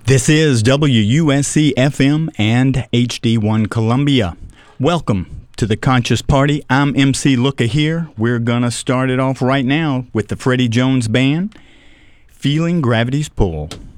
This is WUSC FM and HD1 Columbia. Welcome to the Conscious Party. I'm MC Looka here. We're going to start it off right now with the Freddie Jones Band, Feeling Gravity's Pull.